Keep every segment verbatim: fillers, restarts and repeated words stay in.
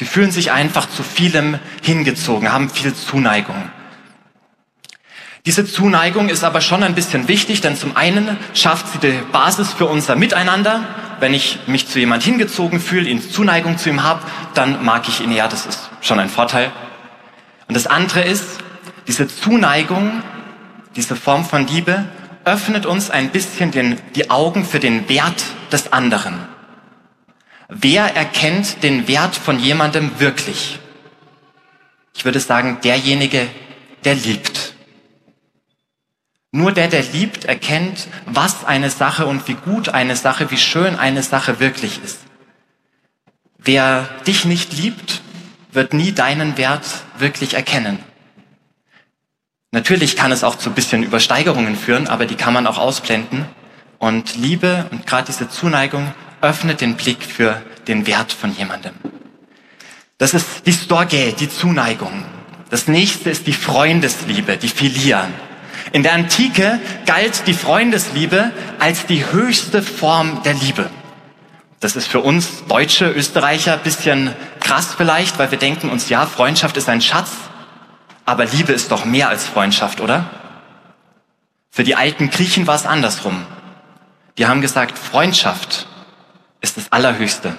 Sie fühlen sich einfach zu vielem hingezogen, haben viel Zuneigung. Diese Zuneigung ist aber schon ein bisschen wichtig, denn zum einen schafft sie die Basis für unser Miteinander. Wenn ich mich zu jemand hingezogen fühle, ihn Zuneigung zu ihm habe, dann mag ich ihn eher, das ist schon ein Vorteil. Und das andere ist, diese Zuneigung, diese Form von Liebe, öffnet uns ein bisschen den, die Augen für den Wert des anderen. Wer erkennt den Wert von jemandem wirklich? Ich würde sagen, derjenige, der liebt. Nur der, der liebt, erkennt, was eine Sache und wie gut eine Sache, wie schön eine Sache wirklich ist. Wer dich nicht liebt, wird nie deinen Wert wirklich erkennen. Natürlich kann es auch zu ein bisschen Übersteigerungen führen, aber die kann man auch ausblenden. Und Liebe und gerade diese Zuneigung öffnet den Blick für den Wert von jemandem. Das ist die Storge, die Zuneigung. Das nächste ist die Freundesliebe, die Philia. In der Antike galt die Freundesliebe als die höchste Form der Liebe. Das ist für uns Deutsche, Österreicher ein bisschen krass vielleicht, weil wir denken uns, ja, Freundschaft ist ein Schatz, aber Liebe ist doch mehr als Freundschaft, oder? Für die alten Griechen war es andersrum. Die haben gesagt, Freundschaft ist das Allerhöchste.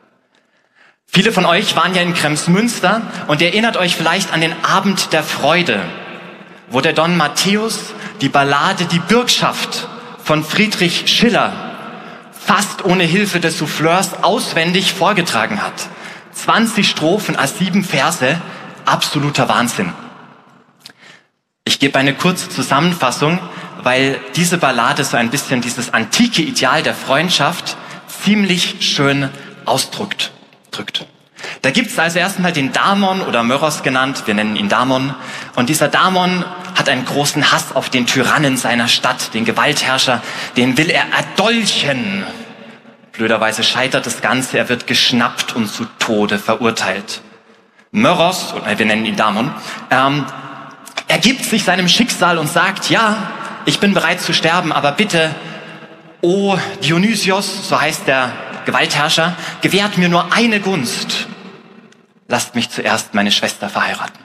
Viele von euch waren ja in Kremsmünster und ihr erinnert euch vielleicht an den Abend der Freude, wo der Don Matthäus die Ballade Die Bürgschaft von Friedrich Schiller fast ohne Hilfe des Souffleurs auswendig vorgetragen hat. zwanzig Strophen, a sieben Verse, absoluter Wahnsinn. Ich gebe eine kurze Zusammenfassung, weil diese Ballade so ein bisschen dieses antike Ideal der Freundschaft ziemlich schön ausdrückt. Drückt. Da gibt es also erstmal den Damon oder Möros genannt, wir nennen ihn Damon. Und dieser Damon hat einen großen Hass auf den Tyrannen seiner Stadt, den Gewaltherrscher, den will er erdolchen. Blöderweise scheitert das Ganze, er wird geschnappt und zu Tode verurteilt. Möros, oder wir nennen ihn Damon, ähm, ergibt sich seinem Schicksal und sagt, ja, ich bin bereit zu sterben, aber bitte, o Dionysios, so heißt der Gewaltherrscher, gewährt mir nur eine Gunst. Lasst mich zuerst meine Schwester verheiraten.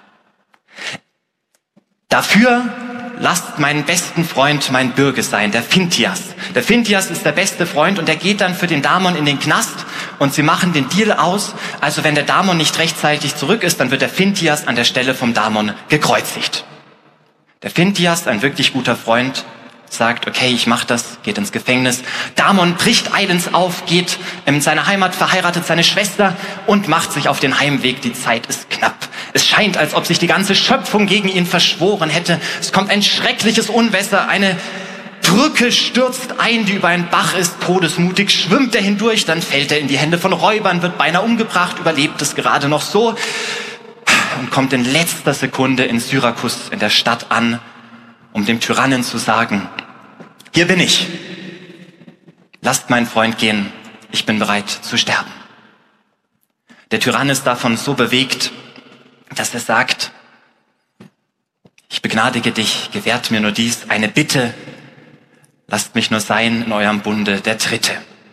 Dafür lasst meinen besten Freund mein Bürge sein, der Phintias. Der Phintias ist der beste Freund und der geht dann für den Damon in den Knast und sie machen den Deal aus. Also wenn der Damon nicht rechtzeitig zurück ist, dann wird der Phintias an der Stelle vom Damon gekreuzigt. Der Phintias, ein wirklich guter Freund, sagt, okay, ich mach das, geht ins Gefängnis. Damon bricht eilends auf, geht in seine Heimat, verheiratet seine Schwester und macht sich auf den Heimweg. Die Zeit ist knapp. Es scheint, als ob sich die ganze Schöpfung gegen ihn verschworen hätte. Es kommt ein schreckliches Unwetter, eine Brücke stürzt ein, die über einen Bach ist. Todesmutig schwimmt er hindurch, dann fällt er in die Hände von Räubern, wird beinahe umgebracht, überlebt es gerade noch so und kommt in letzter Sekunde in Syrakus, in der Stadt an, um dem Tyrannen zu sagen, hier bin ich. Lasst meinen Freund gehen. Ich bin bereit zu sterben. Der Tyrann ist davon so bewegt, dass er sagt, ich begnadige dich, gewährt mir nur dies, eine Bitte, lasst mich nur sein in eurem Bunde der Dritte.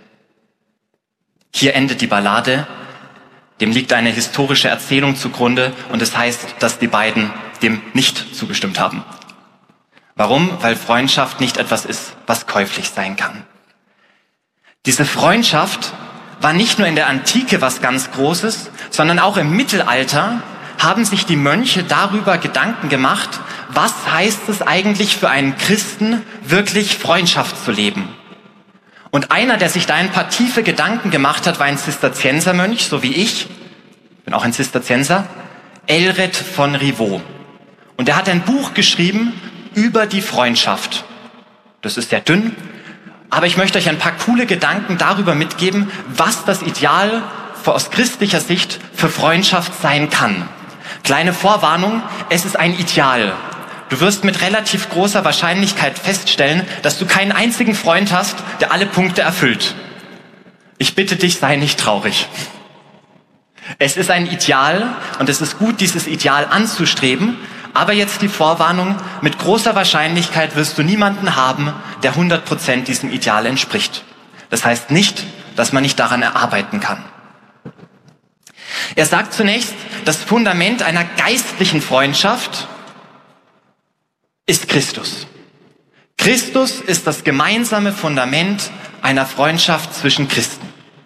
Hier endet die Ballade, dem liegt eine historische Erzählung zugrunde und es heißt, dass die beiden dem nicht zugestimmt haben. Warum? Weil Freundschaft nicht etwas ist, was käuflich sein kann. Diese Freundschaft war nicht nur in der Antike was ganz Großes, sondern auch im Mittelalter haben sich die Mönche darüber Gedanken gemacht, was heißt es eigentlich für einen Christen, wirklich Freundschaft zu leben. Und einer, der sich da ein paar tiefe Gedanken gemacht hat, war ein Zisterziensermönch, so wie ich, bin auch ein Zisterzienser, Elred von Rivaux. Und er hat ein Buch geschrieben über die Freundschaft. Das ist sehr dünn, aber ich möchte euch ein paar coole Gedanken darüber mitgeben, was das Ideal aus christlicher Sicht für Freundschaft sein kann. Kleine Vorwarnung, es ist ein Ideal. Du wirst mit relativ großer Wahrscheinlichkeit feststellen, dass du keinen einzigen Freund hast, der alle Punkte erfüllt. Ich bitte dich, sei nicht traurig. Es ist ein Ideal und es ist gut, dieses Ideal anzustreben, aber jetzt die Vorwarnung, mit großer Wahrscheinlichkeit wirst du niemanden haben, der hundert Prozent diesem Ideal entspricht. Das heißt nicht, dass man nicht daran erarbeiten kann. Er sagt zunächst, das Fundament einer geistlichen Freundschaft ist Christus. Christus ist das gemeinsame Fundament einer Freundschaft zwischen Christen.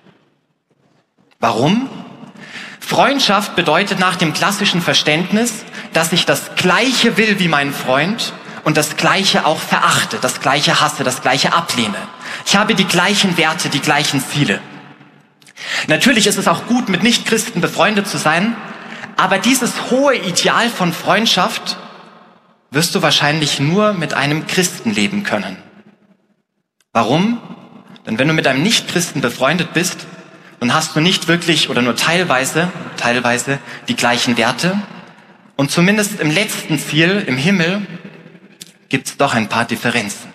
Warum? Freundschaft bedeutet nach dem klassischen Verständnis, dass ich das Gleiche will wie mein Freund und das Gleiche auch verachte, das Gleiche hasse, das Gleiche ablehne. Ich habe die gleichen Werte, die gleichen Ziele. Natürlich ist es auch gut, mit Nichtchristen befreundet zu sein, aber dieses hohe Ideal von Freundschaft wirst du wahrscheinlich nur mit einem Christen leben können. Warum? Denn wenn du mit einem Nichtchristen befreundet bist, dann hast du nicht wirklich oder nur teilweise, teilweise die gleichen Werte. Und zumindest im letzten Ziel, im Himmel, gibt es doch ein paar Differenzen.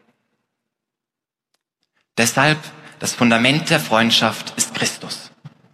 Deshalb, das Fundament der Freundschaft ist Christus.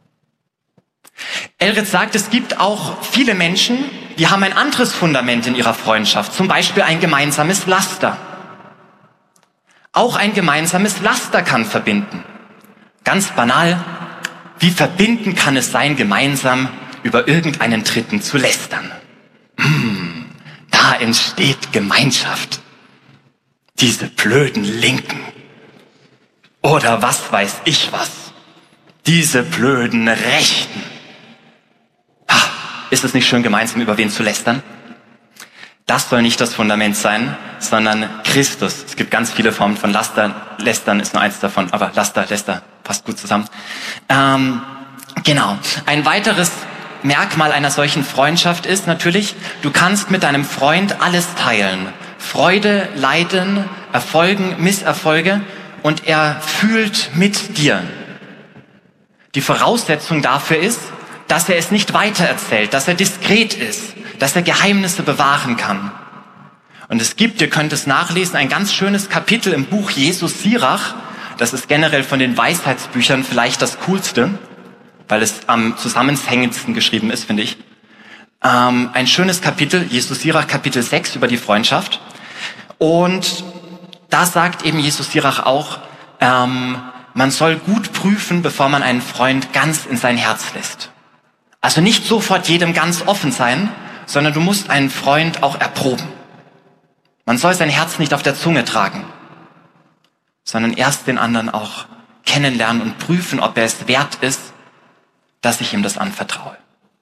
Elred sagt, es gibt auch viele Menschen, die haben ein anderes Fundament in ihrer Freundschaft, zum Beispiel ein gemeinsames Laster. Auch ein gemeinsames Laster kann verbinden. Ganz banal, wie verbinden kann es sein, gemeinsam über irgendeinen Dritten zu lästern? Hm, da entsteht Gemeinschaft. Diese blöden Linken. Oder was weiß ich was. Diese blöden Rechten. Ha, ist es nicht schön, gemeinsam über wen zu lästern? Das soll nicht das Fundament sein, sondern Christus. Es gibt ganz viele Formen von Laster. Lästern ist nur eins davon, aber Laster, Läster passt gut zusammen. Ähm, genau. Ein weiteres Merkmal einer solchen Freundschaft ist natürlich, du kannst mit deinem Freund alles teilen. Freude, Leiden, Erfolgen, Misserfolge, und er fühlt mit dir. Die Voraussetzung dafür ist, dass er es nicht weitererzählt, dass er diskret ist, dass er Geheimnisse bewahren kann. Und es gibt, ihr könnt es nachlesen, ein ganz schönes Kapitel im Buch Jesus Sirach. Das ist generell von den Weisheitsbüchern vielleicht das Coolste, weil es am zusammenhängendsten geschrieben ist, finde ich. Ähm, ein schönes Kapitel, Jesus Sirach Kapitel sechs über die Freundschaft. Und da sagt eben Jesus Sirach auch, ähm, man soll gut prüfen, bevor man einen Freund ganz in sein Herz lässt. Also nicht sofort jedem ganz offen sein, sondern du musst einen Freund auch erproben. Man soll sein Herz nicht auf der Zunge tragen, sondern erst den anderen auch kennenlernen und prüfen, ob er es wert ist, dass ich ihm das anvertraue.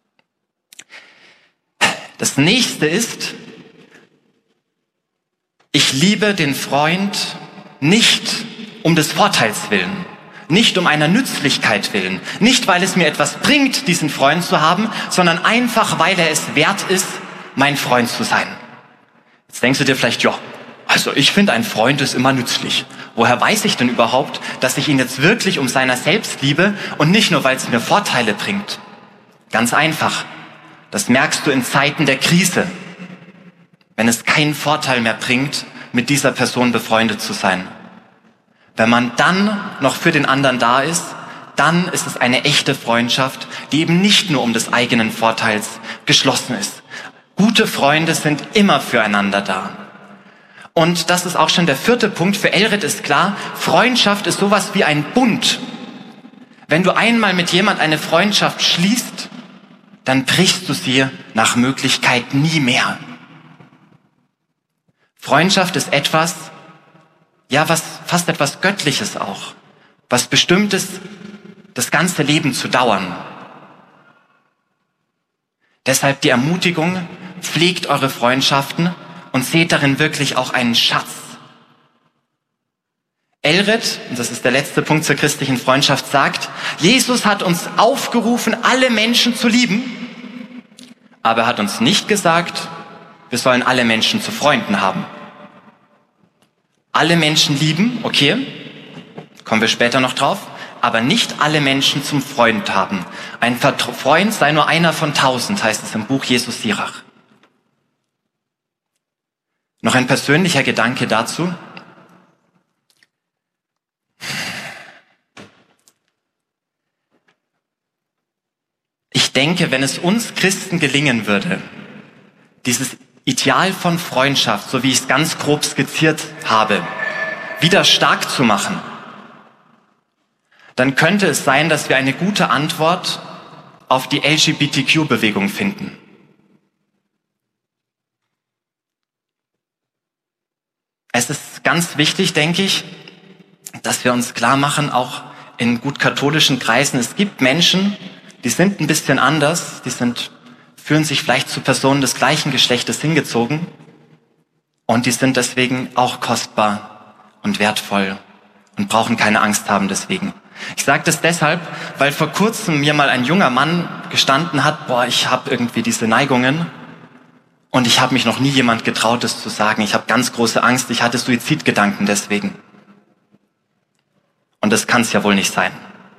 Das nächste ist, ich liebe den Freund nicht um des Vorteils willen, nicht um einer Nützlichkeit willen, nicht weil es mir etwas bringt, diesen Freund zu haben, sondern einfach, weil er es wert ist, mein Freund zu sein. Jetzt denkst du dir vielleicht, ja, also ich finde, ein Freund ist immer nützlich. Woher weiß ich denn überhaupt, dass ich ihn jetzt wirklich um seiner selbst liebe und nicht nur, weil es mir Vorteile bringt? Ganz einfach. Das merkst du in Zeiten der Krise, wenn es keinen Vorteil mehr bringt, mit dieser Person befreundet zu sein. Wenn man dann noch für den anderen da ist, dann ist es eine echte Freundschaft, die eben nicht nur um des eigenen Vorteils geschlossen ist. Gute Freunde sind immer füreinander da. Und das ist auch schon der vierte Punkt. Für Elred ist klar, Freundschaft ist sowas wie ein Bund. Wenn du einmal mit jemand eine Freundschaft schließt, dann brichst du sie nach Möglichkeit nie mehr. Freundschaft ist etwas, ja, was fast etwas Göttliches auch, was bestimmt ist, das ganze Leben zu dauern. Deshalb die Ermutigung, pflegt eure Freundschaften und seht darin wirklich auch einen Schatz. Elred, und das ist der letzte Punkt zur christlichen Freundschaft, sagt, Jesus hat uns aufgerufen, alle Menschen zu lieben, aber er hat uns nicht gesagt, wir sollen alle Menschen zu Freunden haben. Alle Menschen lieben, okay, kommen wir später noch drauf, aber nicht alle Menschen zum Freund haben. Ein Freund sei nur einer von tausend, heißt es im Buch Jesus Sirach. Noch ein persönlicher Gedanke dazu. Ich denke, wenn es uns Christen gelingen würde, dieses Ideal von Freundschaft, so wie ich es ganz grob skizziert habe, wieder stark zu machen, dann könnte es sein, dass wir eine gute Antwort auf die L G B T Q-Bewegung finden. Es ist ganz wichtig, denke ich, dass wir uns klar machen, auch in gut katholischen Kreisen, es gibt Menschen, die sind ein bisschen anders, die sind, fühlen sich vielleicht zu Personen des gleichen Geschlechtes hingezogen und die sind deswegen auch kostbar und wertvoll und brauchen keine Angst haben deswegen. Ich sage das deshalb, weil vor kurzem mir mal ein junger Mann gestanden hat, boah, ich habe irgendwie diese Neigungen und ich habe mich noch nie jemand getraut, das zu sagen. Ich habe ganz große Angst, ich hatte Suizidgedanken deswegen. Und das kann es ja wohl nicht sein.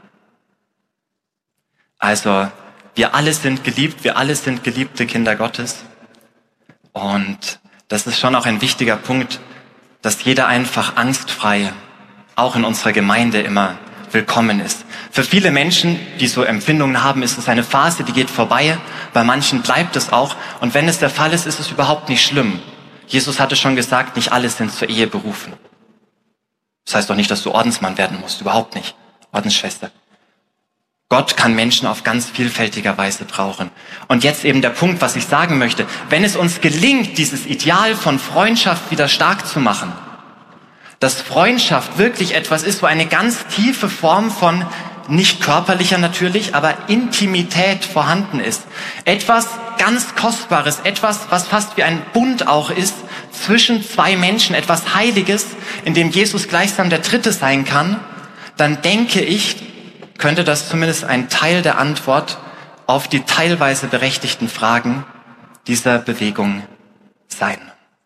Also, wir alle sind geliebt, wir alle sind geliebte Kinder Gottes. Und das ist schon auch ein wichtiger Punkt, dass jeder einfach angstfrei, auch in unserer Gemeinde, immer willkommen ist. Für viele Menschen, die so Empfindungen haben, ist es eine Phase, die geht vorbei. Bei manchen bleibt es auch. Und wenn es der Fall ist, ist es überhaupt nicht schlimm. Jesus hatte schon gesagt, nicht alle sind zur Ehe berufen. Das heißt doch nicht, dass du Ordensmann werden musst. Überhaupt nicht. Ordensschwester. Gott kann Menschen auf ganz vielfältiger Weise brauchen. Und jetzt eben der Punkt, was ich sagen möchte. Wenn es uns gelingt, dieses Ideal von Freundschaft wieder stark zu machen, dass Freundschaft wirklich etwas ist, wo eine ganz tiefe Form von, nicht körperlicher natürlich, aber Intimität vorhanden ist. Etwas ganz Kostbares, etwas, was fast wie ein Bund auch ist, zwischen zwei Menschen, etwas Heiliges, in dem Jesus gleichsam der Dritte sein kann, dann denke ich, könnte das zumindest ein Teil der Antwort auf die teilweise berechtigten Fragen dieser Bewegung sein.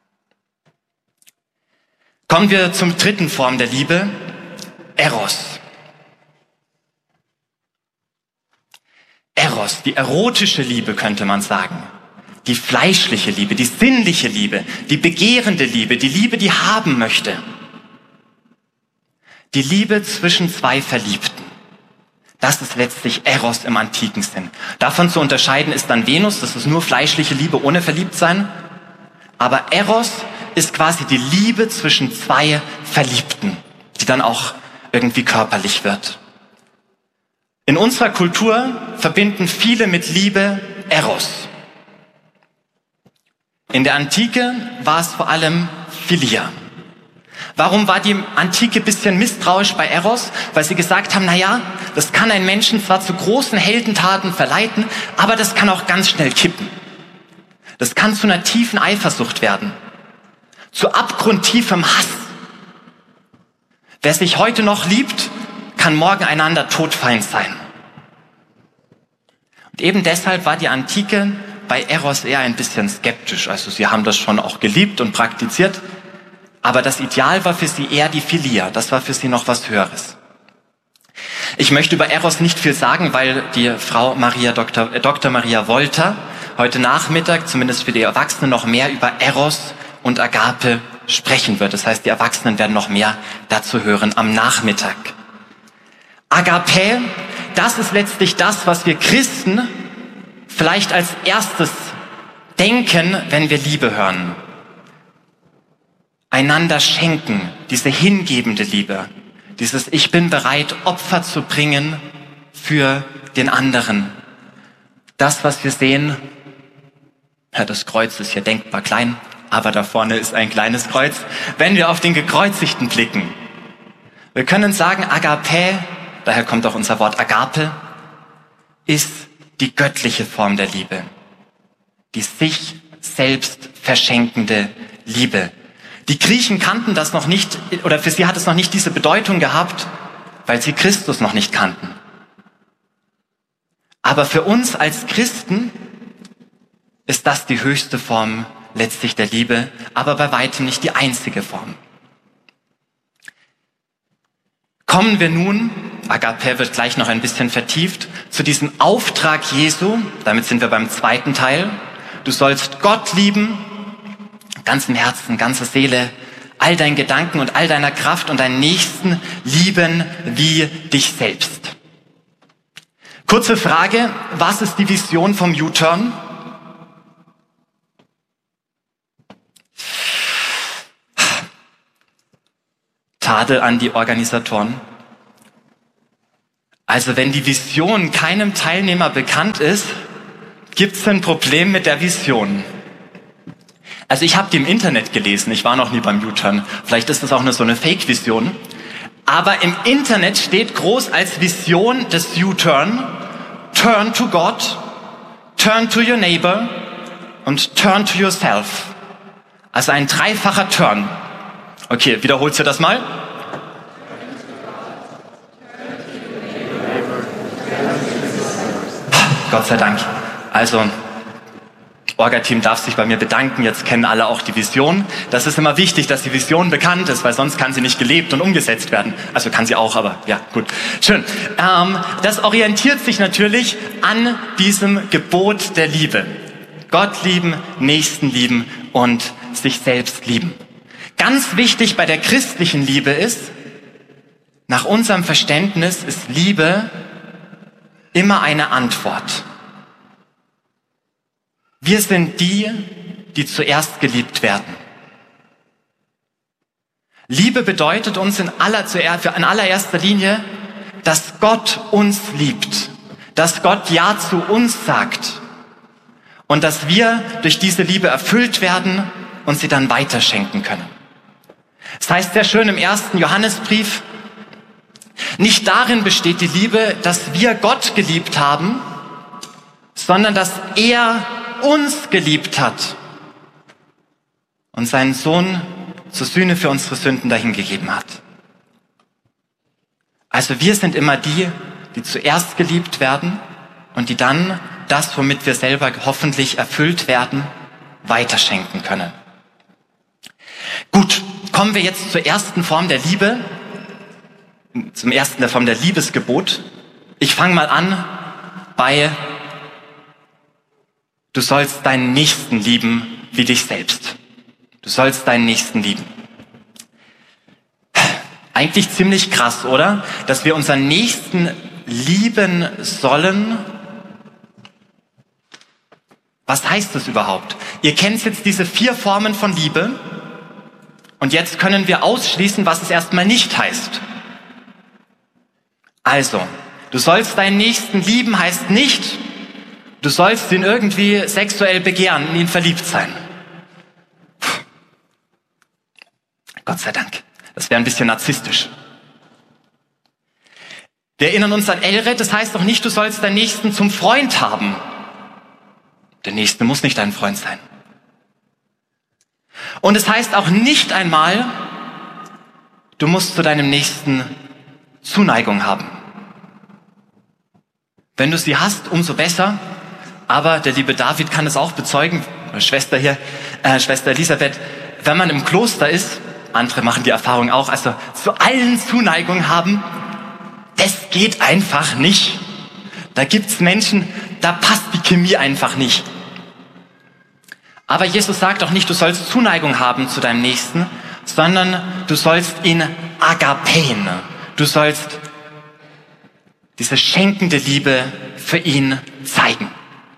Kommen wir zum dritten Form der Liebe, Eros. Eros, die erotische Liebe könnte man sagen. Die fleischliche Liebe, die sinnliche Liebe, die begehrende Liebe, die Liebe, die haben möchte. Die Liebe zwischen zwei Verliebten. Das ist letztlich Eros im antiken Sinn. Davon zu unterscheiden ist dann Venus, das ist nur fleischliche Liebe ohne Verliebtsein. Aber Eros ist quasi die Liebe zwischen zwei Verliebten, die dann auch irgendwie körperlich wird. In unserer Kultur verbinden viele mit Liebe Eros. In der Antike war es vor allem Philia. Warum war die Antike ein bisschen misstrauisch bei Eros? Weil sie gesagt haben, na ja, das kann einen Menschen zwar zu großen Heldentaten verleiten, aber das kann auch ganz schnell kippen. Das kann zu einer tiefen Eifersucht werden, zu abgrundtiefem Hass. Wer sich heute noch liebt, kann morgen einander todfeind sein. Und eben deshalb war die Antike bei Eros eher ein bisschen skeptisch. Also sie haben das schon auch geliebt und praktiziert, aber das Ideal war für sie eher die Philia. Das war für sie noch was Höheres. Ich möchte über Eros nicht viel sagen, weil die Frau Maria Doktor, äh, Doktor Maria Wolter heute Nachmittag, zumindest für die Erwachsenen, noch mehr über Eros und Agape sprechen wird. Das heißt, die Erwachsenen werden noch mehr dazu hören am Nachmittag. Agape, das ist letztlich das, was wir Christen vielleicht als erstes denken, wenn wir Liebe hören. Einander schenken, diese hingebende Liebe, dieses Ich bin bereit, Opfer zu bringen für den anderen. Das, was wir sehen, ja, das Kreuz ist hier denkbar klein, aber da vorne ist ein kleines Kreuz. Wenn wir auf den Gekreuzigten blicken, wir können sagen, Agape, daher kommt auch unser Wort Agape, ist die göttliche Form der Liebe, die sich selbst verschenkende Liebe. Die Griechen kannten das noch nicht, oder für sie hat es noch nicht diese Bedeutung gehabt, weil sie Christus noch nicht kannten. Aber für uns als Christen ist das die höchste Form letztlich der Liebe, aber bei weitem nicht die einzige Form. Kommen wir nun, Agape wird gleich noch ein bisschen vertieft, zu diesem Auftrag Jesu, damit sind wir beim zweiten Teil. Du sollst Gott lieben, ganzem Herzen, ganzer Seele, all deinen Gedanken und all deiner Kraft und deinen Nächsten lieben wie dich selbst. Kurze Frage, was ist die Vision vom U-Turn? Tadel an die Organisatoren. Also wenn die Vision keinem Teilnehmer bekannt ist, gibt es ein Problem mit der Vision. Also ich habe die im Internet gelesen, ich war noch nie beim U-Turn. Vielleicht ist das auch eine so eine Fake-Vision. Aber im Internet steht groß als Vision des U-Turn: Turn to God, turn to your neighbor und turn to yourself. Also ein dreifacher Turn. Okay, wiederholst du das mal? Gott sei Dank. Also, Orga-Team darf sich bei mir bedanken. Jetzt kennen alle auch die Vision. Das ist immer wichtig, dass die Vision bekannt ist, weil sonst kann sie nicht gelebt und umgesetzt werden. Also kann sie auch, aber ja, gut. Schön. Ähm, das orientiert sich natürlich an diesem Gebot der Liebe. Gott lieben, Nächsten lieben und sich selbst lieben. Ganz wichtig bei der christlichen Liebe ist, nach unserem Verständnis ist Liebe immer eine Antwort. Wir sind die, die zuerst geliebt werden. Liebe bedeutet uns in, aller, in allererster Linie, dass Gott uns liebt, dass Gott Ja zu uns sagt und dass wir durch diese Liebe erfüllt werden und sie dann weiterschenken können. Das heißt sehr schön im ersten Johannesbrief: Nicht darin besteht die Liebe, dass wir Gott geliebt haben, sondern dass er uns geliebt hat und seinen Sohn zur Sühne für unsere Sünden dahingegeben hat. Also wir sind immer die, die zuerst geliebt werden und die dann das, womit wir selber hoffentlich erfüllt werden, weiterschenken können. Gut, kommen wir jetzt zur ersten Form der Liebe, zum ersten der Form der Liebesgebot. Ich fange mal an bei: Du sollst deinen Nächsten lieben wie dich selbst. Du sollst deinen Nächsten lieben. Eigentlich ziemlich krass, oder? Dass wir unseren Nächsten lieben sollen. Was heißt das überhaupt? Ihr kennt jetzt diese vier Formen von Liebe. Und jetzt können wir ausschließen, was es erstmal nicht heißt. Also, du sollst deinen Nächsten lieben heißt nicht, du sollst ihn irgendwie sexuell begehren, in ihn verliebt sein. Puh. Gott sei Dank. Das wäre ein bisschen narzisstisch. Wir erinnern uns an Elred, das heißt doch nicht, du sollst deinen Nächsten zum Freund haben. Der Nächste muss nicht dein Freund sein. Und es heißt auch nicht einmal, du musst zu deinem Nächsten Zuneigung haben. Wenn du sie hast, umso besser. Aber der liebe David kann es auch bezeugen, Schwester hier, äh, Schwester Elisabeth, wenn man im Kloster ist, andere machen die Erfahrung auch, also zu allen Zuneigung haben, das geht einfach nicht. Da gibt's Menschen, da passt die Chemie einfach nicht. Aber Jesus sagt auch nicht, du sollst Zuneigung haben zu deinem Nächsten, sondern du sollst ihn agapen. Du sollst diese schenkende Liebe für ihn zeigen.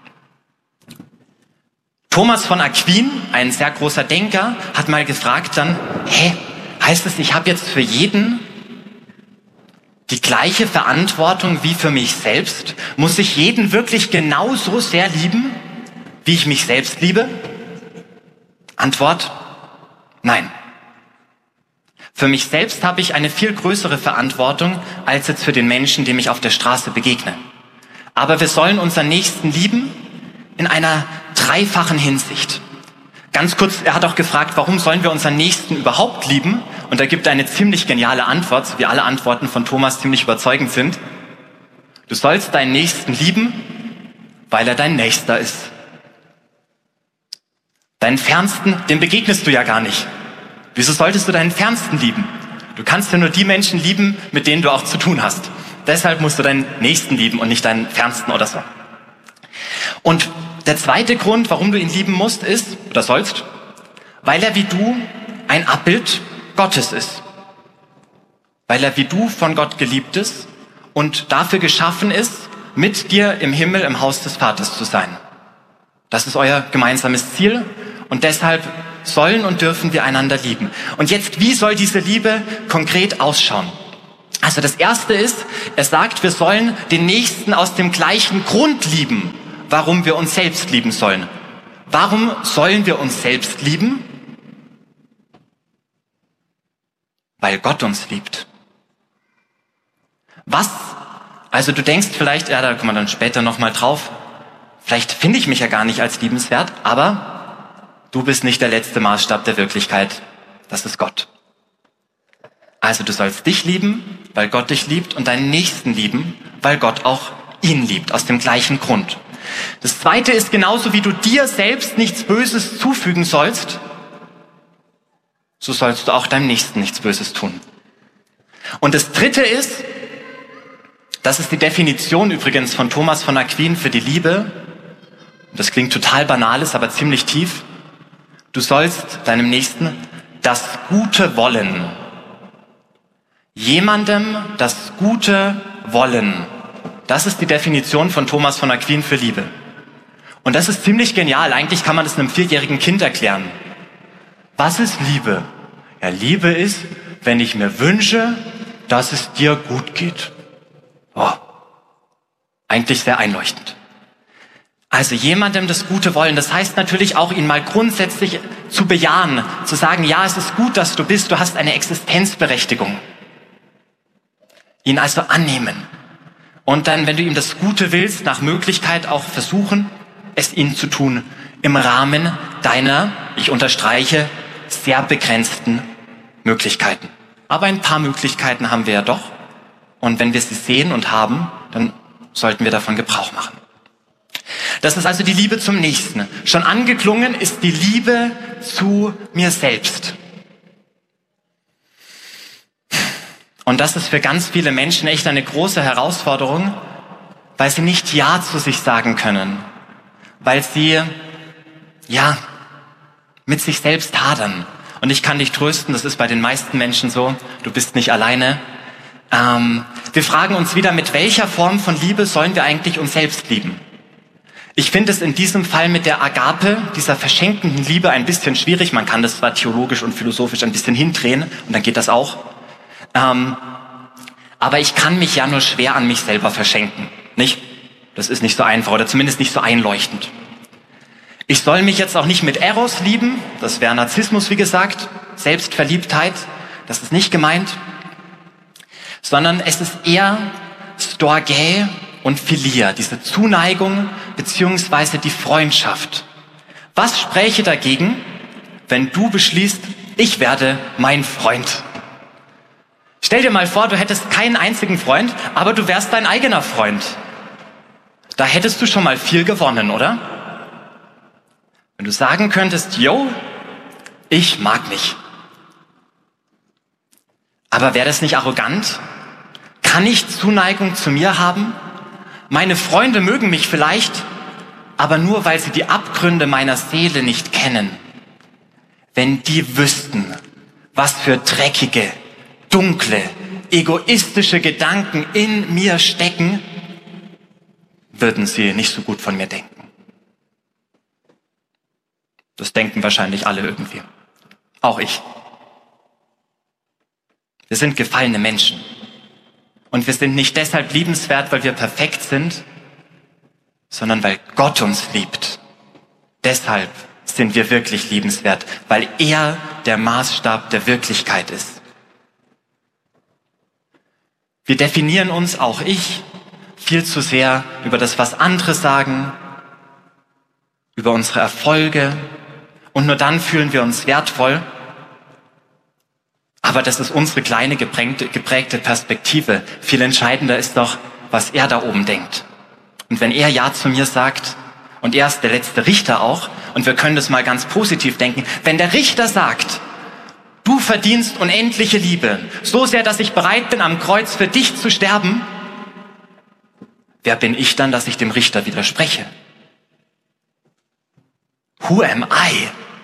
Thomas von Aquin, ein sehr großer Denker, hat mal gefragt dann, hä, heißt es, ich habe jetzt für jeden die gleiche Verantwortung wie für mich selbst? Muss ich jeden wirklich genauso sehr lieben, wie ich mich selbst liebe? Antwort: Nein. Für mich selbst habe ich eine viel größere Verantwortung als jetzt für den Menschen, dem ich auf der Straße begegne. Aber wir sollen unseren Nächsten lieben in einer dreifachen Hinsicht. Ganz kurz, er hat auch gefragt, warum sollen wir unseren Nächsten überhaupt lieben? Und er gibt eine ziemlich geniale Antwort, so wie alle Antworten von Thomas ziemlich überzeugend sind. Du sollst deinen Nächsten lieben, weil er dein Nächster ist. Deinen Fernsten, dem begegnest du ja gar nicht. Wieso solltest du deinen Fernsten lieben? Du kannst ja nur die Menschen lieben, mit denen du auch zu tun hast. Deshalb musst du deinen Nächsten lieben und nicht deinen Fernsten oder so. Und der zweite Grund, warum du ihn lieben musst, ist, oder sollst, weil er wie du ein Abbild Gottes ist. Weil er wie du von Gott geliebt ist und dafür geschaffen ist, mit dir im Himmel im Haus des Vaters zu sein. Das ist euer gemeinsames Ziel und deshalb sollen und dürfen wir einander lieben. Und jetzt, wie soll diese Liebe konkret ausschauen? Also das Erste ist, er sagt, wir sollen den Nächsten aus dem gleichen Grund lieben, warum wir uns selbst lieben sollen. Warum sollen wir uns selbst lieben? Weil Gott uns liebt. Was? Also du denkst vielleicht, ja, da kommen wir dann später nochmal drauf, vielleicht finde ich mich ja gar nicht als liebenswert, aber du bist nicht der letzte Maßstab der Wirklichkeit. Das ist Gott. Also du sollst dich lieben, weil Gott dich liebt, und deinen Nächsten lieben, weil Gott auch ihn liebt, aus dem gleichen Grund. Das Zweite ist, genauso wie du dir selbst nichts Böses zufügen sollst, so sollst du auch deinem Nächsten nichts Böses tun. Und das Dritte ist, das ist die Definition übrigens von Thomas von Aquin für die Liebe. Das klingt total banal, ist aber ziemlich tief. Du sollst deinem Nächsten das Gute wollen. Jemandem das Gute wollen. Das ist die Definition von Thomas von Aquin für Liebe. Und das ist ziemlich genial. Eigentlich kann man das einem vierjährigen Kind erklären. Was ist Liebe? Ja, Liebe ist, wenn ich mir wünsche, dass es dir gut geht. Oh, eigentlich sehr einleuchtend. Also jemandem das Gute wollen, das heißt natürlich auch, ihn mal grundsätzlich zu bejahen, zu sagen, ja, es ist gut, dass du bist, du hast eine Existenzberechtigung. Ihn also annehmen. Und dann, wenn du ihm das Gute willst, nach Möglichkeit auch versuchen, es ihm zu tun, im Rahmen deiner, ich unterstreiche, sehr begrenzten Möglichkeiten. Aber ein paar Möglichkeiten haben wir ja doch. Und wenn wir sie sehen und haben, dann sollten wir davon Gebrauch machen. Das ist also die Liebe zum Nächsten. Schon angeklungen ist die Liebe zu mir selbst. Und das ist für ganz viele Menschen echt eine große Herausforderung, weil sie nicht Ja zu sich sagen können. Weil sie, ja, mit sich selbst hadern. Und ich kann dich trösten, das ist bei den meisten Menschen so, du bist nicht alleine. Ähm, wir fragen uns wieder, mit welcher Form von Liebe sollen wir eigentlich uns selbst lieben? Ich finde es in diesem Fall mit der Agape, dieser verschenkenden Liebe, ein bisschen schwierig. Man kann das zwar theologisch und philosophisch ein bisschen hindrehen, und dann geht das auch. Ähm, aber ich kann mich ja nur schwer an mich selber verschenken, nicht? Das ist nicht so einfach oder zumindest nicht so einleuchtend. Ich soll mich jetzt auch nicht mit Eros lieben, das wäre Narzissmus, wie gesagt, Selbstverliebtheit, das ist nicht gemeint, sondern es ist eher Storgä und Philia, diese Zuneigung beziehungsweise die Freundschaft. Was spräche dagegen, wenn du beschließt, ich werde mein Freund? Stell dir mal vor, du hättest keinen einzigen Freund, aber du wärst dein eigener Freund. Da hättest du schon mal viel gewonnen, oder? Wenn du sagen könntest, yo, ich mag mich. Aber wäre das nicht arrogant? Kann ich Zuneigung zu mir haben? Meine Freunde mögen mich vielleicht, aber nur, weil sie die Abgründe meiner Seele nicht kennen. Wenn die wüssten, was für dreckige, dunkle, egoistische Gedanken in mir stecken, würden sie nicht so gut von mir denken. Das denken wahrscheinlich alle irgendwie. Auch ich. Wir sind gefallene Menschen. Und wir sind nicht deshalb liebenswert, weil wir perfekt sind, sondern weil Gott uns liebt. Deshalb sind wir wirklich liebenswert, weil er der Maßstab der Wirklichkeit ist. Wir definieren uns, auch ich, viel zu sehr über das, was andere sagen, über unsere Erfolge, und nur dann fühlen wir uns wertvoll. Aber das ist unsere kleine geprägte, geprägte Perspektive. Viel entscheidender ist doch, was er da oben denkt. Und wenn er Ja zu mir sagt, und er ist der letzte Richter auch, und wir können das mal ganz positiv denken, wenn der Richter sagt, du verdienst unendliche Liebe, so sehr, dass ich bereit bin, am Kreuz für dich zu sterben, wer bin ich dann, dass ich dem Richter widerspreche? Who am I?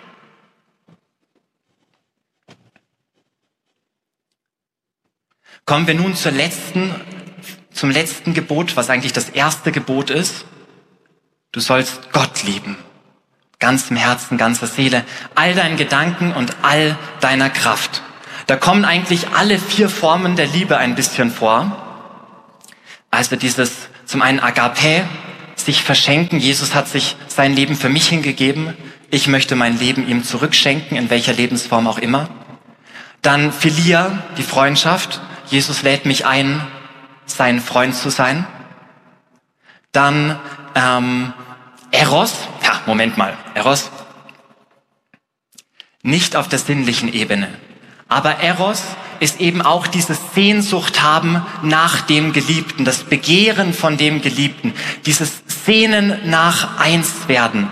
Kommen wir nun zur letzten, zum letzten Gebot, was eigentlich das erste Gebot ist. Du sollst Gott lieben. Ganzem Herzen, ganzer Seele, all deinen Gedanken und all deiner Kraft. Da kommen eigentlich alle vier Formen der Liebe ein bisschen vor. Also dieses zum einen Agape, sich verschenken. Jesus hat sich sein Leben für mich hingegeben. Ich möchte mein Leben ihm zurückschenken, in welcher Lebensform auch immer. Dann Philia, die Freundschaft. Jesus lädt mich ein, sein Freund zu sein. Dann ähm, Eros. Ja, Moment mal. Eros. Nicht auf der sinnlichen Ebene. Aber Eros ist eben auch diese Sehnsucht haben nach dem Geliebten, das Begehren von dem Geliebten, dieses Sehnen nach Einswerden.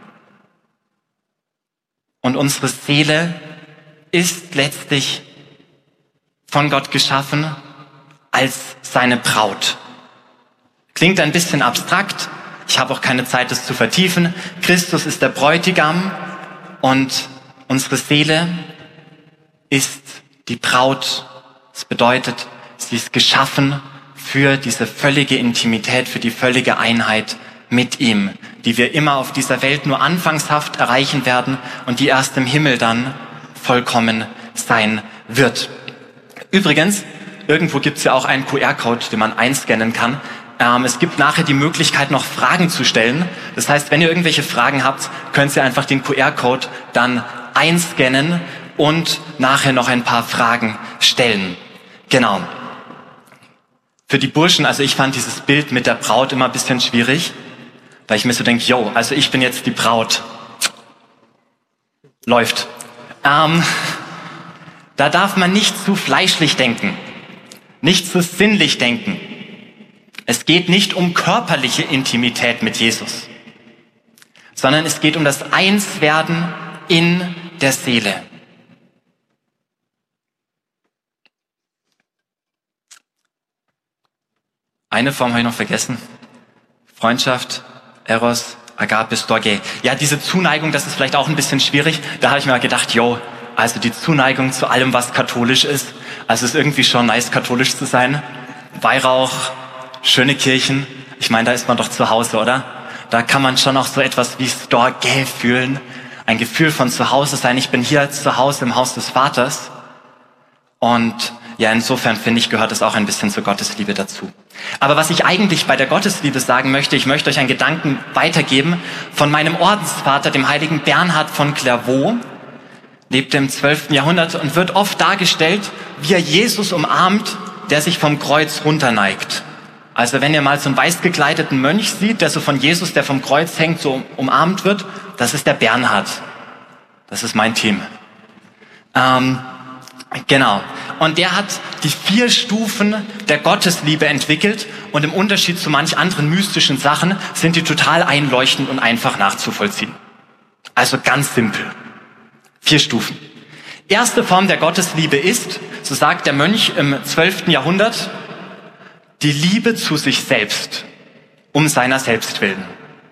Und unsere Seele ist letztlich von Gott geschaffen als seine Braut. Klingt ein bisschen abstrakt, ich habe auch keine Zeit, das zu vertiefen. Christus ist der Bräutigam und unsere Seele ist die Braut. Das bedeutet, sie ist geschaffen für diese völlige Intimität, für die völlige Einheit mit ihm, die wir immer auf dieser Welt nur anfangshaft erreichen werden und die erst im Himmel dann vollkommen sein wird. Übrigens, irgendwo gibt es ja auch einen Q R-Code, den man einscannen kann. Ähm, es gibt nachher die Möglichkeit, noch Fragen zu stellen. Das heißt, wenn ihr irgendwelche Fragen habt, könnt ihr einfach den Q R-Code dann einscannen und nachher noch ein paar Fragen stellen. Genau. Für die Burschen, also ich fand dieses Bild mit der Braut immer ein bisschen schwierig, weil ich mir so denke, yo, also ich bin jetzt die Braut. Läuft. Ähm, da darf man nicht zu fleischlich denken, nicht zu sinnlich denken. Es geht nicht um körperliche Intimität mit Jesus, sondern es geht um das Einswerden in der Seele. Eine Form habe ich noch vergessen. Freundschaft, Eros, Agape, Storge. Ja, diese Zuneigung, das ist vielleicht auch ein bisschen schwierig. Da habe ich mir mal gedacht, yo, also die Zuneigung zu allem, was katholisch ist. Also es ist irgendwie schon nice, katholisch zu sein. Weihrauch, schöne Kirchen. Ich meine, da ist man doch zu Hause, oder? Da kann man schon auch so etwas wie Storge fühlen. Ein Gefühl von zu Hause sein. Ich bin hier zu Hause im Haus des Vaters. Und ja, insofern finde ich, gehört es auch ein bisschen zur Gottesliebe dazu. Aber was ich eigentlich bei der Gottesliebe sagen möchte, ich möchte euch einen Gedanken weitergeben von meinem Ordensvater, dem heiligen Bernhard von Clairvaux, lebte im zwölften Jahrhundert und wird oft dargestellt, wie er Jesus umarmt, der sich vom Kreuz runterneigt. Also wenn ihr mal so einen weiß gekleideten Mönch sieht, der so von Jesus, der vom Kreuz hängt, so umarmt wird, das ist der Bernhard. Das ist mein Team. Ähm, Genau. Und der hat die vier Stufen der Gottesliebe entwickelt und im Unterschied zu manch anderen mystischen Sachen sind die total einleuchtend und einfach nachzuvollziehen. Also ganz simpel. Vier Stufen. Erste Form der Gottesliebe ist, so sagt der Mönch im zwölften Jahrhundert, die Liebe zu sich selbst, um seiner selbst willen.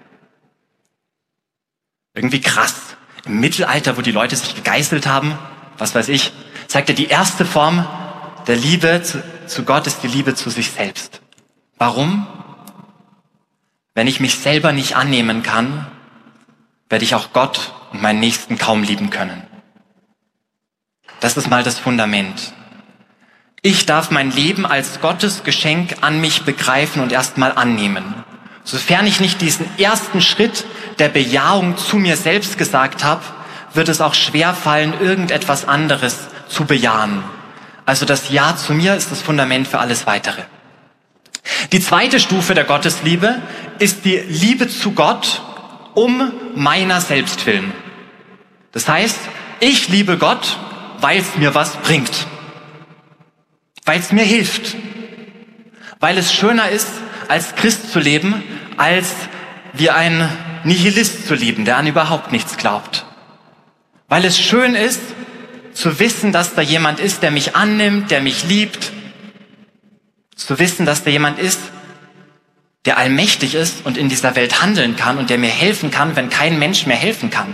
Irgendwie krass. Im Mittelalter, wo die Leute sich gegeißelt haben, was weiß ich, sagt er, die erste Form der Liebe zu, zu Gott ist die Liebe zu sich selbst. Warum? Wenn ich mich selber nicht annehmen kann, werde ich auch Gott und meinen Nächsten kaum lieben können. Das ist mal das Fundament. Ich darf mein Leben als Gottes Geschenk an mich begreifen und erstmal annehmen. Sofern ich nicht diesen ersten Schritt der Bejahung zu mir selbst gesagt habe, wird es auch schwer fallen, irgendetwas anderes zu bejahen. Also das Ja zu mir ist das Fundament für alles Weitere. Die zweite Stufe der Gottesliebe ist die Liebe zu Gott um meiner selbst willen. Das heißt, ich liebe Gott, weil es mir was bringt. Weil es mir hilft. Weil es schöner ist, als Christ zu leben, als wie ein Nihilist zu lieben, der an überhaupt nichts glaubt. Weil es schön ist, zu wissen, dass da jemand ist, der mich annimmt, der mich liebt. Zu wissen, dass da jemand ist, der allmächtig ist und in dieser Welt handeln kann und der mir helfen kann, wenn kein Mensch mehr helfen kann.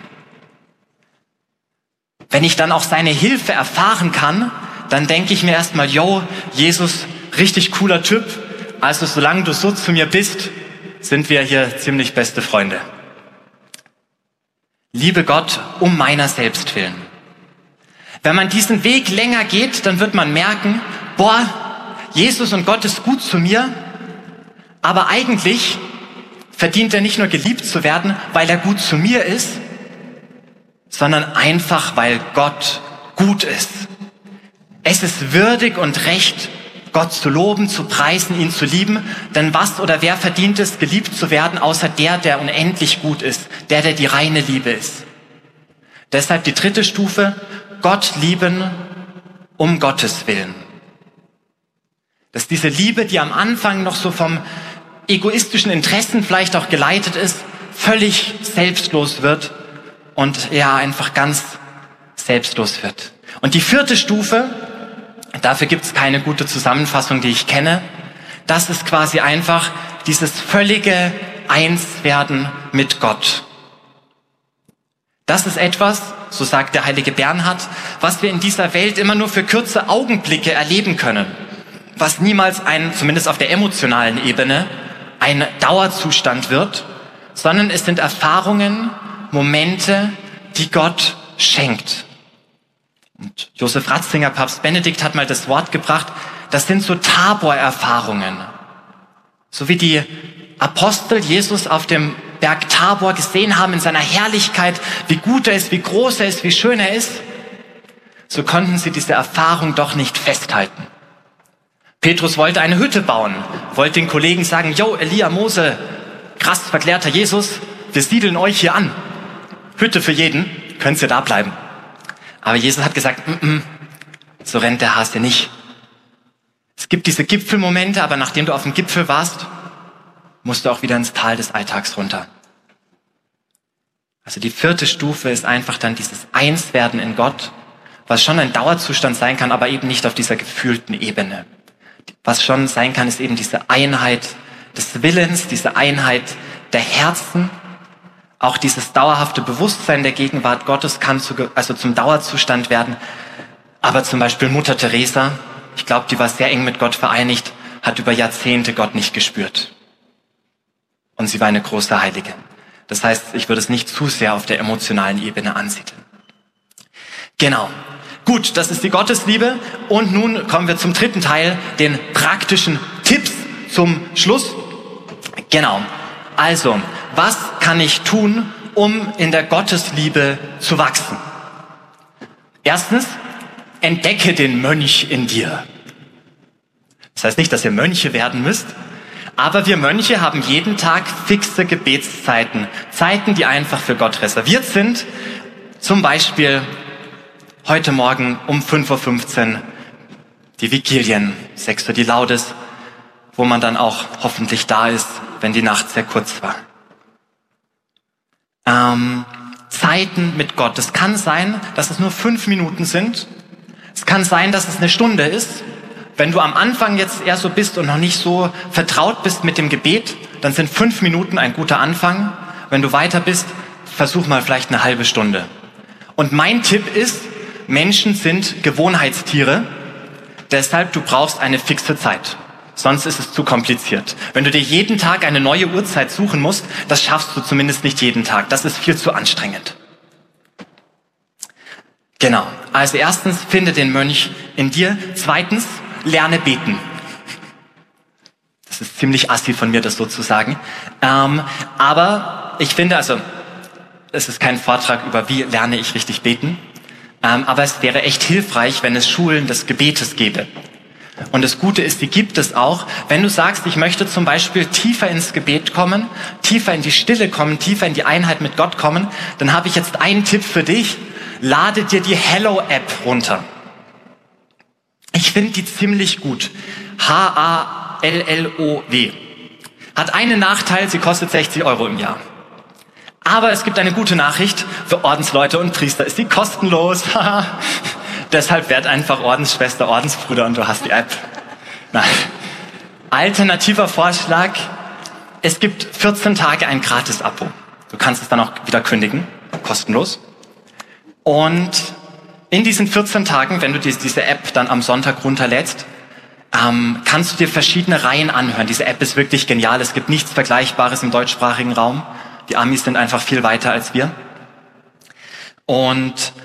Wenn ich dann auch seine Hilfe erfahren kann, dann denke ich mir erstmal, yo, Jesus, richtig cooler Typ. Also solange du so zu mir bist, sind wir hier ziemlich beste Freunde. Liebe Gott um meiner selbst willen. Wenn man diesen Weg länger geht, dann wird man merken, boah, Jesus und Gott ist gut zu mir, aber eigentlich verdient er nicht nur geliebt zu werden, weil er gut zu mir ist, sondern einfach, weil Gott gut ist. Es ist würdig und recht, Gott zu loben, zu preisen, ihn zu lieben, denn was oder wer verdient es, geliebt zu werden, außer der, der unendlich gut ist, der, der die reine Liebe ist. Deshalb die dritte Stufe, Gott lieben um Gottes Willen. Dass diese Liebe, die am Anfang noch so vom egoistischen Interessen vielleicht auch geleitet ist, völlig selbstlos wird und ja, einfach ganz selbstlos wird. Und die vierte Stufe, dafür gibt es keine gute Zusammenfassung, die ich kenne, das ist quasi einfach dieses völlige Einswerden mit Gott. Das ist etwas, so sagt der heilige Bernhard, was wir in dieser Welt immer nur für kurze Augenblicke erleben können, was niemals ein, zumindest auf der emotionalen Ebene, ein Dauerzustand wird, sondern es sind Erfahrungen, Momente, die Gott schenkt. Und Josef Ratzinger, Papst Benedikt, hat mal das Wort gebracht, das sind so Tabor-Erfahrungen. So wie die Apostel Jesus auf dem Berg Tabor gesehen haben in seiner Herrlichkeit, wie gut er ist, wie groß er ist, wie schön er ist, so konnten sie diese Erfahrung doch nicht festhalten. Petrus wollte eine Hütte bauen, wollte den Kollegen sagen, yo, Elia, Mose, krass verklärter Jesus, wir siedeln euch hier an. Hütte für jeden, könnt ihr da bleiben. Aber Jesus hat gesagt, mm -mm, so rennt der Hase nicht. Es gibt diese Gipfelmomente, aber nachdem du auf dem Gipfel warst, musst du auch wieder ins Tal des Alltags runter. Also die vierte Stufe ist einfach dann dieses Einswerden in Gott, was schon ein Dauerzustand sein kann, aber eben nicht auf dieser gefühlten Ebene. Was schon sein kann, ist eben diese Einheit des Willens, diese Einheit der Herzen. Auch dieses dauerhafte Bewusstsein der Gegenwart Gottes kann zu, also zum Dauerzustand werden. Aber zum Beispiel Mutter Teresa, ich glaube, die war sehr eng mit Gott vereinigt, hat über Jahrzehnte Gott nicht gespürt. Und sie war eine große Heilige. Das heißt, ich würde es nicht zu sehr auf der emotionalen Ebene ansiedeln. Genau. Gut, das ist die Gottesliebe. Und nun kommen wir zum dritten Teil, den praktischen Tipps zum Schluss. Genau. Also, was kann ich tun, um in der Gottesliebe zu wachsen? Erstens, entdecke den Mönch in dir. Das heißt nicht, dass ihr Mönche werden müsst, aber wir Mönche haben jeden Tag fixe Gebetszeiten. Zeiten, die einfach für Gott reserviert sind. Zum Beispiel heute Morgen um fünf Uhr fünfzehn die Vigilien, sechs Uhr die Laudes, wo man dann auch hoffentlich da ist, wenn die Nacht sehr kurz war. Ähm, Zeiten mit Gott. Es kann sein, dass es nur fünf Minuten sind. Es kann sein, dass es eine Stunde ist. Wenn du am Anfang jetzt eher so bist und noch nicht so vertraut bist mit dem Gebet, dann sind fünf Minuten ein guter Anfang. Wenn du weiter bist, versuch mal vielleicht eine halbe Stunde. Und mein Tipp ist, Menschen sind Gewohnheitstiere. Deshalb, du brauchst eine fixe Zeit. Sonst ist es zu kompliziert. Wenn du dir jeden Tag eine neue Uhrzeit suchen musst, das schaffst du zumindest nicht jeden Tag. Das ist viel zu anstrengend. Genau. Also erstens, finde den Mönch in dir. Zweitens, lerne beten. Das ist ziemlich assi von mir, das so zu sagen. Ähm, aber ich finde, also, es ist kein Vortrag über, wie lerne ich richtig beten. Ähm, aber es wäre echt hilfreich, wenn es Schulen des Gebetes gäbe. Und das Gute ist, die gibt es auch. Wenn du sagst, ich möchte zum Beispiel tiefer ins Gebet kommen, tiefer in die Stille kommen, tiefer in die Einheit mit Gott kommen, dann habe ich jetzt einen Tipp für dich. Lade dir die Hallow-App runter. Ich finde die ziemlich gut. H A L L O W. Hat einen Nachteil, sie kostet sechzig Euro im Jahr. Aber es gibt eine gute Nachricht, für Ordensleute und Priester ist sie kostenlos. Deshalb werd einfach Ordensschwester, Ordensbruder und du hast die App. Nein. Alternativer Vorschlag, es gibt vierzehn Tage ein Gratis-Abo. Du kannst es dann auch wieder kündigen, kostenlos. Und in diesen vierzehn Tagen, wenn du diese App dann am Sonntag runterlädst, ähm, kannst du dir verschiedene Reihen anhören. Diese App ist wirklich genial. Es gibt nichts Vergleichbares im deutschsprachigen Raum. Die Amis sind einfach viel weiter als wir. Und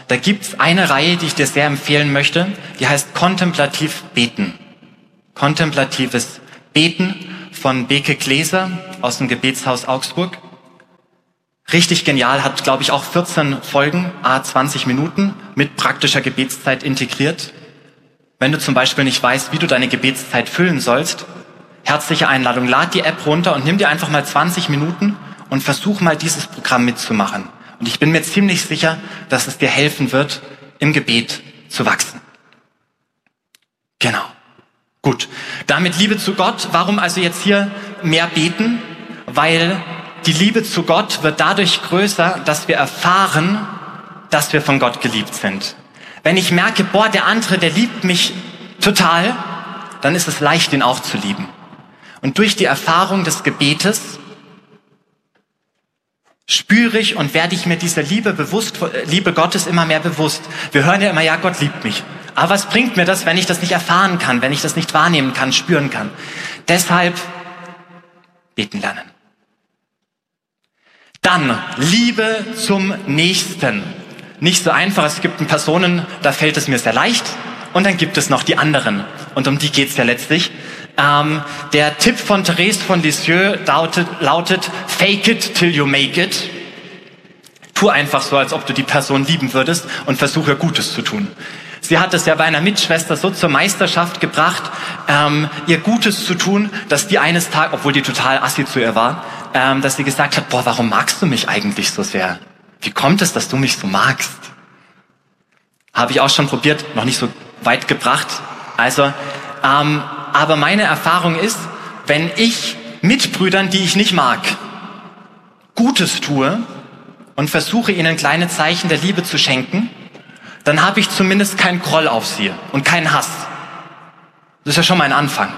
da gibt's eine Reihe, die ich dir sehr empfehlen möchte, die heißt Kontemplativ Beten. Kontemplatives Beten von Beke Gläser aus dem Gebetshaus Augsburg. Richtig genial, hat, glaube ich, auch vierzehn Folgen, à zwanzig Minuten mit praktischer Gebetszeit integriert. Wenn du zum Beispiel nicht weißt, wie du deine Gebetszeit füllen sollst, herzliche Einladung, lad die App runter und nimm dir einfach mal zwanzig Minuten und versuch mal dieses Programm mitzumachen. Und ich bin mir ziemlich sicher, dass es dir helfen wird, im Gebet zu wachsen. Genau. Gut. Damit Liebe zu Gott. Warum also jetzt hier mehr beten? Weil die Liebe zu Gott wird dadurch größer, dass wir erfahren, dass wir von Gott geliebt sind. Wenn ich merke, boah, der andere, der liebt mich total, dann ist es leicht, ihn auch zu lieben. Und durch die Erfahrung des Gebetes spüre ich und werde ich mir dieser Liebe bewusst, Liebe Gottes immer mehr bewusst. Wir hören ja immer, ja, Gott liebt mich. Aber was bringt mir das, wenn ich das nicht erfahren kann, wenn ich das nicht wahrnehmen kann, spüren kann? Deshalb beten lernen. Dann Liebe zum Nächsten. Nicht so einfach, es gibt Personen, da fällt es mir sehr leicht. Und dann gibt es noch die anderen. Und um die geht's ja letztlich. Ähm, der Tipp von Therese von Lisieux lautet, lautet, fake it till you make it. Tu einfach so, als ob du die Person lieben würdest und versuche Gutes zu tun. Sie hat es ja bei einer Mitschwester so zur Meisterschaft gebracht, ähm, ihr Gutes zu tun, dass die eines Tages, obwohl die total assi zu ihr war, ähm, dass sie gesagt hat, boah, warum magst du mich eigentlich so sehr? Wie kommt es, dass du mich so magst? Habe ich auch schon probiert, noch nicht so weit gebracht. Also, ähm, aber meine Erfahrung ist, wenn ich Mitbrüdern, die ich nicht mag, Gutes tue und versuche, ihnen kleine Zeichen der Liebe zu schenken, dann habe ich zumindest keinen Groll auf sie und keinen Hass. Das ist ja schon mal ein Anfang.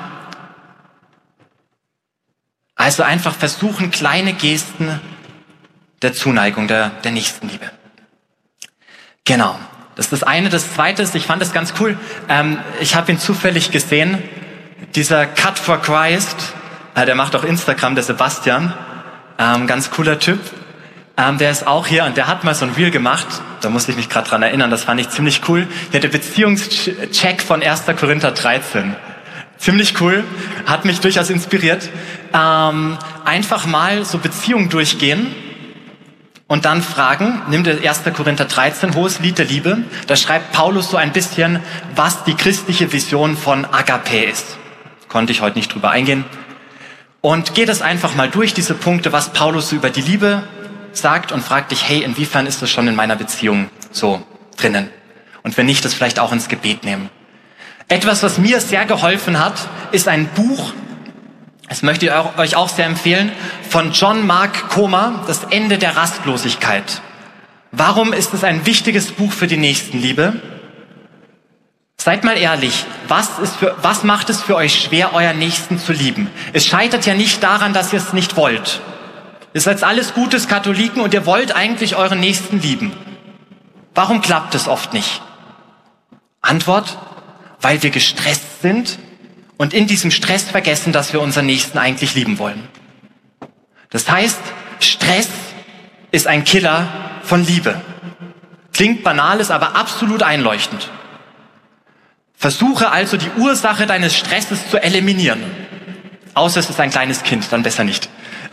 Also einfach versuchen, kleine Gesten der Zuneigung, der, der Nächstenliebe. Genau. Das ist das eine. Das zweite ist, ich fand das ganz cool. Ähm, ich habe ihn zufällig gesehen. Dieser Cut for Christ, äh, der macht auch Instagram, der Sebastian. Ähm, ganz cooler Typ. Ähm, der ist auch hier und der hat mal so ein Reel gemacht. Da musste ich mich gerade dran erinnern. Das fand ich ziemlich cool. Der hat den Beziehungscheck von erster Korinther dreizehn. Ziemlich cool. Hat mich durchaus inspiriert. Ähm, einfach mal so Beziehungen durchgehen. Und dann fragen, nimm dir erster Korinther dreizehn, hohes Lied der Liebe. Da schreibt Paulus so ein bisschen, was die christliche Vision von Agape ist. Konnte ich heute nicht drüber eingehen. Und geh das einfach mal durch, diese Punkte, was Paulus so über die Liebe sagt und frag dich, hey, inwiefern ist das schon in meiner Beziehung so drinnen? Und wenn nicht, das vielleicht auch ins Gebet nehmen. Etwas, was mir sehr geholfen hat, ist ein Buch, das möchte ich euch auch sehr empfehlen, von John Mark Comer, Das Ende der Rastlosigkeit. Warum ist es ein wichtiges Buch für die Nächstenliebe? Seid mal ehrlich, was, ist für, was macht es für euch schwer, euren Nächsten zu lieben? Es scheitert ja nicht daran, dass ihr es nicht wollt. Ihr seid alles Gutes Katholiken und ihr wollt eigentlich euren Nächsten lieben. Warum klappt es oft nicht? Antwort, weil wir gestresst sind und in diesem Stress vergessen, dass wir unseren Nächsten eigentlich lieben wollen. Das heißt, Stress ist ein Killer von Liebe. Klingt banal, ist aber absolut einleuchtend. Versuche also die Ursache deines Stresses zu eliminieren. Außer es ist ein kleines Kind, dann besser nicht.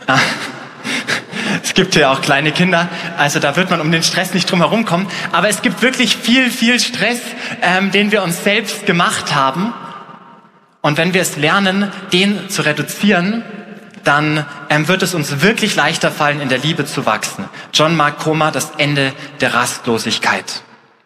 Es gibt ja auch kleine Kinder, also da wird man um den Stress nicht drum herum kommen. Aber es gibt wirklich viel, viel Stress, ähm, den wir uns selbst gemacht haben. Und wenn wir es lernen, den zu reduzieren, dann ähm, wird es uns wirklich leichter fallen, in der Liebe zu wachsen. John Mark Comer, Das Ende der Rastlosigkeit.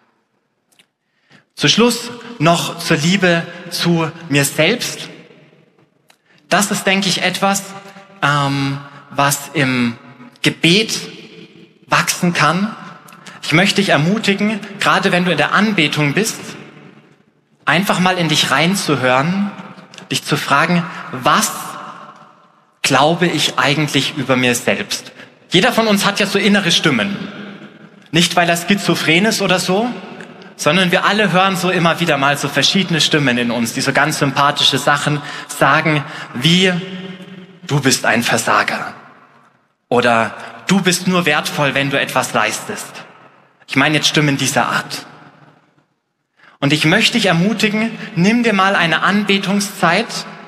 Zu Schluss noch zur Liebe zu mir selbst. Das ist, denke ich, etwas, ähm, was im Gebet wachsen kann. Ich möchte dich ermutigen, gerade wenn du in der Anbetung bist, einfach mal in dich reinzuhören, dich zu fragen, was glaube ich eigentlich über mir selbst? Jeder von uns hat ja so innere Stimmen. Nicht, weil er schizophren ist oder so, sondern wir alle hören so immer wieder mal so verschiedene Stimmen in uns, die so ganz sympathische Sachen sagen, wie du bist ein Versager oder du bist nur wertvoll, wenn du etwas leistest. Ich meine jetzt Stimmen dieser Art. Und ich möchte dich ermutigen, nimm dir mal eine Anbetungszeit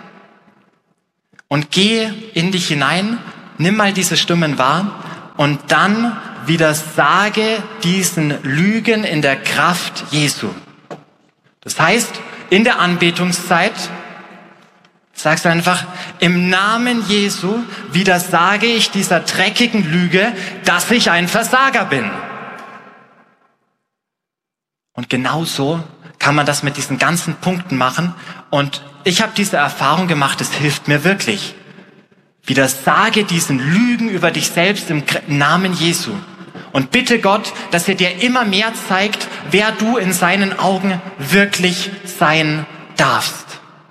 und geh in dich hinein, nimm mal diese Stimmen wahr und dann widersage diesen Lügen in der Kraft Jesu. Das heißt, in der Anbetungszeit sagst du einfach, im Namen Jesu widersage ich dieser dreckigen Lüge, dass ich ein Versager bin. Und genau so kann man das mit diesen ganzen Punkten machen. Und ich habe diese Erfahrung gemacht, es hilft mir wirklich. Widersage diesen Lügen über dich selbst im Namen Jesu. Und bitte Gott, dass er dir immer mehr zeigt, wer du in seinen Augen wirklich sein darfst.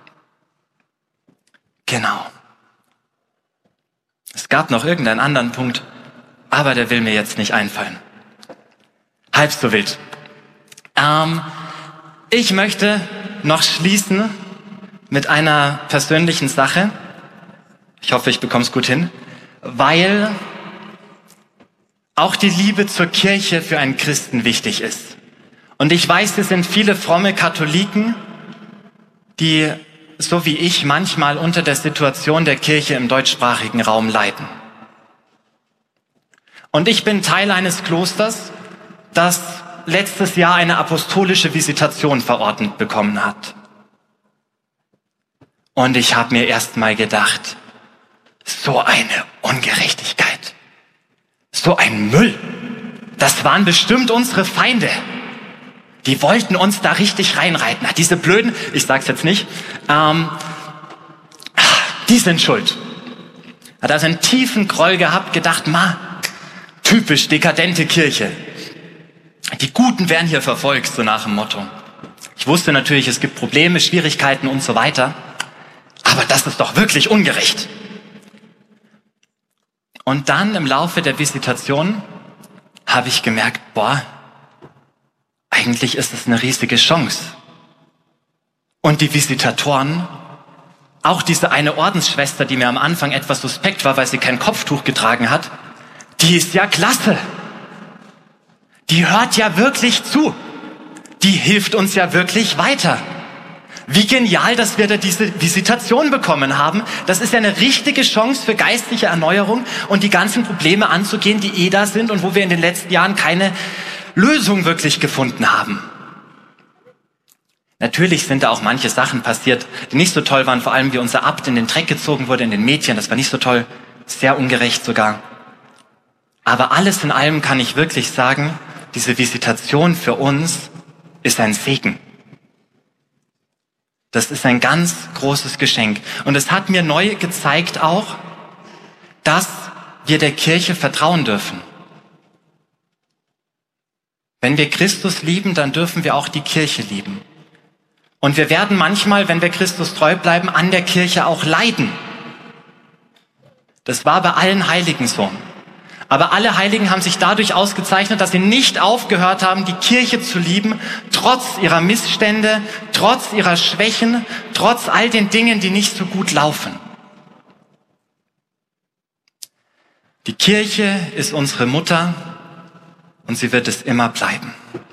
Genau. Es gab noch irgendeinen anderen Punkt, aber der will mir jetzt nicht einfallen. Halb so wild. Ähm, ich möchte noch schließen mit einer persönlichen Sache. Ich hoffe, ich bekomme es gut hin, weil auch die Liebe zur Kirche für einen Christen wichtig ist. Und ich weiß, es sind viele fromme Katholiken, die, so wie ich, manchmal unter der Situation der Kirche im deutschsprachigen Raum leiden. Und ich bin Teil eines Klosters, das letztes Jahr eine apostolische Visitation verordnet bekommen hat. Und ich habe mir erst mal gedacht, so eine Ungerechtigkeit, so ein Müll, das waren bestimmt unsere Feinde. Die wollten uns da richtig reinreiten. Diese blöden, ich sag's jetzt nicht, ähm, die sind schuld. Hat also einen tiefen Groll gehabt, gedacht, ma, typisch dekadente Kirche. Die Guten werden hier verfolgt, so nach dem Motto. Ich wusste natürlich, es gibt Probleme, Schwierigkeiten und so weiter. Aber das ist doch wirklich ungerecht. Und dann im Laufe der Visitation habe ich gemerkt, boah, eigentlich ist es eine riesige Chance. Und die Visitatoren, auch diese eine Ordensschwester, die mir am Anfang etwas suspekt war, weil sie kein Kopftuch getragen hat, die ist ja klasse. Die hört ja wirklich zu. Die hilft uns ja wirklich weiter. Wie genial, dass wir da diese Visitation bekommen haben. Das ist ja eine richtige Chance für geistliche Erneuerung und die ganzen Probleme anzugehen, die eh da sind und wo wir in den letzten Jahren keine Lösung wirklich gefunden haben. Natürlich sind da auch manche Sachen passiert, die nicht so toll waren, vor allem wie unser Abt in den Dreck gezogen wurde in den Medien. Das war nicht so toll, sehr ungerecht sogar. Aber alles in allem kann ich wirklich sagen, diese Visitation für uns ist ein Segen. Das ist ein ganz großes Geschenk. Und es hat mir neu gezeigt auch, dass wir der Kirche vertrauen dürfen. Wenn wir Christus lieben, dann dürfen wir auch die Kirche lieben. Und wir werden manchmal, wenn wir Christus treu bleiben, an der Kirche auch leiden. Das war bei allen Heiligen so. Aber alle Heiligen haben sich dadurch ausgezeichnet, dass sie nicht aufgehört haben, die Kirche zu lieben, trotz ihrer Missstände, trotz ihrer Schwächen, trotz all den Dingen, die nicht so gut laufen. Die Kirche ist unsere Mutter und sie wird es immer bleiben.